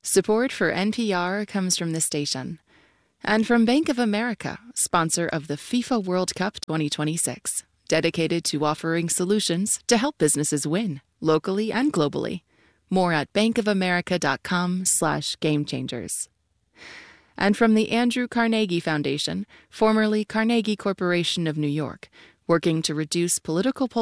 Support for NPR comes from this station and from Bank of America, sponsor of the FIFA World Cup 2026, dedicated to offering solutions to help businesses win, locally and globally. More at bankofamerica.com/gamechangers. And from the Andrew Carnegie Foundation, formerly Carnegie Corporation of New York, working to reduce political